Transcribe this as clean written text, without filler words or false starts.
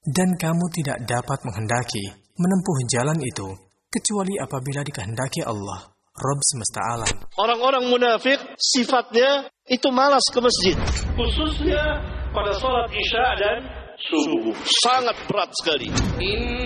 Dan kamu tidak dapat menghendaki menempuh jalan itu kecuali apabila dikehendaki Allah, Rabb semesta alam. Orang-orang munafik sifatnya itu malas ke masjid, khususnya pada salat Isya dan subuh. Sangat berat sekali.